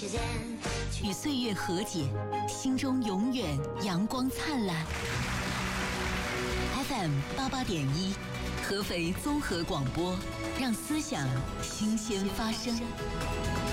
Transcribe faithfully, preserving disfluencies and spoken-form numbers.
与岁月和解，心中永远阳光灿烂。F M 八八点一，合肥综合广播，让思想新鲜发生。